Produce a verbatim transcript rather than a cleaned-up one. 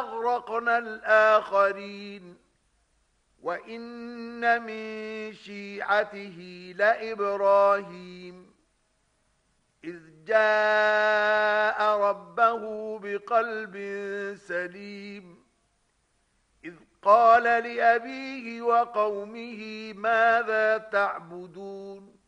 وأغرقنا الآخرين وإن من شيعته لإبراهيم إذ جاء ربه بقلب سليم إذ قال لأبيه وقومه ماذا تعبدون